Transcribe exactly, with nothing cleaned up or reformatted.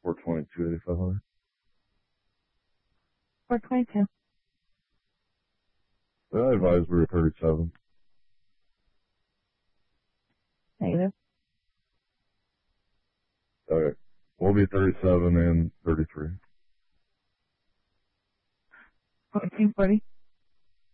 four twenty-two, eighty-five hundred. four twenty-two. I advise we're thirty-seven. Negative. Okay. We'll be thirty-seven and thirty-three. fourteen forty.